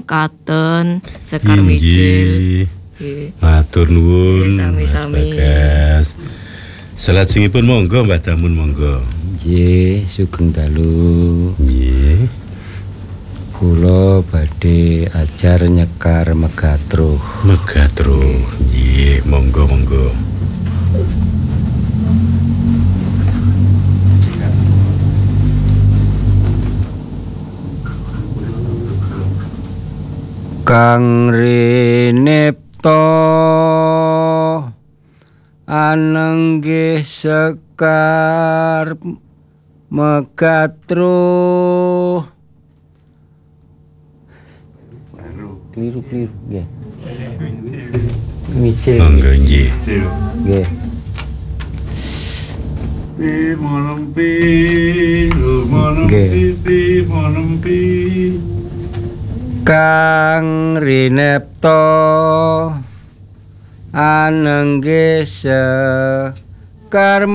mekaten Sekar Mijil. Matur nuwun. Sami-sami. Salajengipun monggo Mbah Damun monggo. Nggih, sugeng dalu. Nggih. Kula badhe ajar nyekar megatruh. Megatruh. Nggih, monggo. Kang rinipta anenggih sekar megatruh. Keliru nggih. Mijil. Monggo nggih. Nggih. Monompi. Kang rinepto anenggih sekar